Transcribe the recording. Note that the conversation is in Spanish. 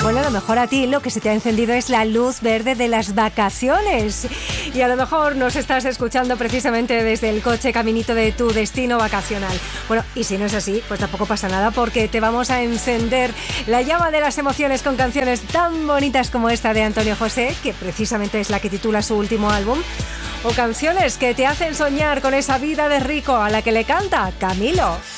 Bueno, a lo mejor a ti lo que se te ha encendido es la luz verde de las vacaciones. Y a lo mejor nos estás escuchando precisamente desde el coche caminito de tu destino vacacional. Bueno, y si no es así, pues tampoco pasa nada, porque te vamos a encender la llama de las emociones con canciones tan bonitas como esta de Antonio José, que precisamente es la que titula su último álbum, o canciones que te hacen soñar con esa vida de rico a la que le canta Camilo.